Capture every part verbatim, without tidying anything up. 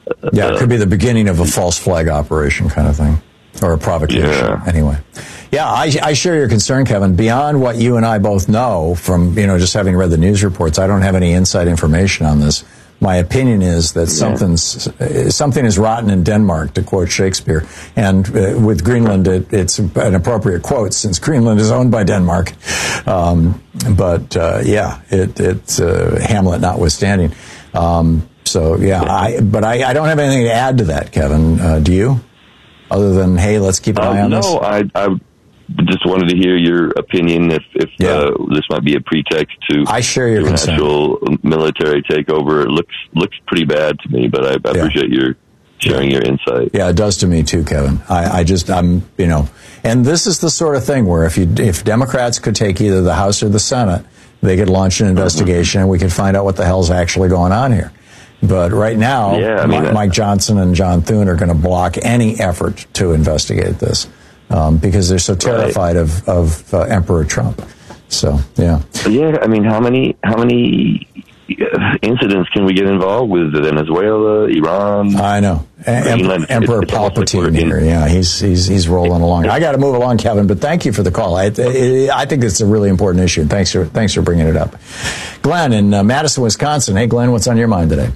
Yeah, it could be the beginning of a false flag operation kind of thing, or a provocation. Yeah. Anyway, yeah, I, I share your concern, Kevin. Beyond what you and I both know from, you know, just having read the news reports, I don't have any inside information on this. My opinion is that yeah. something's, something is rotten in Denmark, to quote Shakespeare. And uh, with Greenland, it, it's an appropriate quote since Greenland is owned by Denmark. Um, but, uh, yeah, it, it's uh, Hamlet notwithstanding. Um, so, yeah, I, but I, I don't have anything to add to that, Kevin. Uh, do you? Other than, hey, let's keep an um, eye on no, this? No, I, I just wanted to hear your opinion if, if yeah. uh, this might be a pretext to, I share your to an concern. actual military takeover. It looks looks pretty bad to me, but I, I yeah. appreciate your sharing your insight. Yeah, it does to me too, Kevin. I, I just, I'm, you know, and this is the sort of thing where if you, if Democrats could take either the House or the Senate, they could launch an investigation mm-hmm. and we could find out what the hell's actually going on here. But right now, yeah, I mean, Mike, Mike Johnson and John Thune are going to block any effort to investigate this. Um, because they're so terrified right. of, of uh, Emperor Trump. So, yeah. Yeah, I mean, how many how many incidents can we get involved with? Venezuela, Iran? I know. Em- Emperor it's, Palpatine it's here. Yeah, he's he's he's rolling along. I got to move along, Kevin, but thank you for the call. I, I think it's a really important issue. Thanks for, thanks for bringing it up. Glenn in uh, Madison, Wisconsin. Hey, Glenn, what's on your mind today?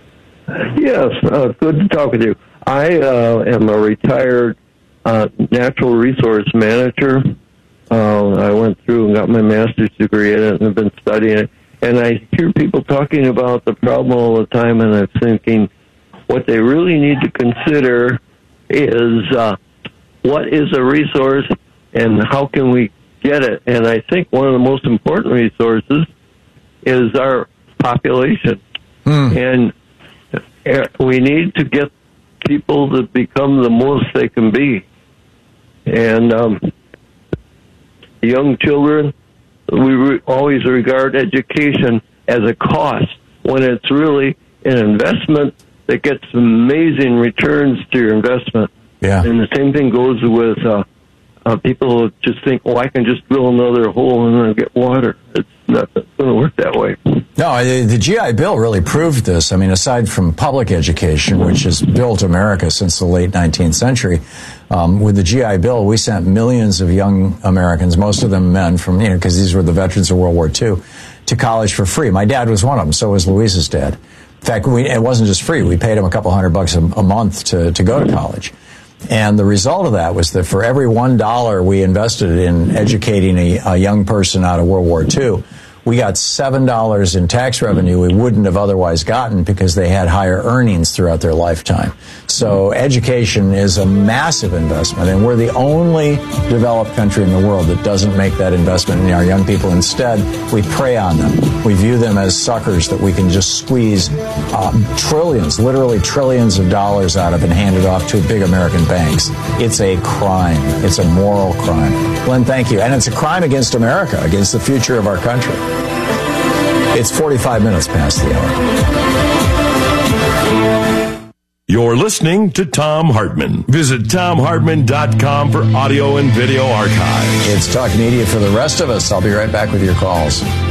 Yes, uh, good to talk with you. I uh, am a retired Uh, natural resource manager. Uh, I went through and got my master's degree in it and have been studying it. And I hear people talking about the problem all the time, and I'm thinking what they really need to consider is uh, what is a resource and how can we get it. And I think one of the most important resources is our population. Mm. And uh, we need to get people to become the most they can be. And um, young children, we re- always regard education as a cost when it's really an investment that gets amazing returns to your investment. Yeah. And the same thing goes with uh, uh, people who just think, oh, I can just drill another hole and then get water. It's not going to work that way. No, the G I Bill really proved this. I mean, aside from public education, which has built America since the late nineteenth century, um, with the G I Bill, we sent millions of young Americans, most of them men from, you know, because these were the veterans of World War Two, to college for free. My dad was one of them. So was Louise's dad. In fact, we, it wasn't just free. We paid him a couple hundred bucks a, a month to, to go to college. And the result of that was that for every one dollar we invested in educating a, a young person out of World War Two, we got seven dollars in tax revenue we wouldn't have otherwise gotten because they had higher earnings throughout their lifetime. So education is a massive investment, and we're the only developed country in the world that doesn't make that investment in our young people. Instead, we prey on them. We view them as suckers that we can just squeeze uh, trillions, literally trillions of dollars out of and hand it off to big American banks. It's a crime. It's a moral crime. Glenn, thank you. And it's a crime against America, against the future of our country. It's forty-five minutes past the hour. You're listening to Thom Hartmann. Visit Thom Hartmann dot com for audio and video archive. It's Talk Media for the rest of us. I'll be right back with your calls.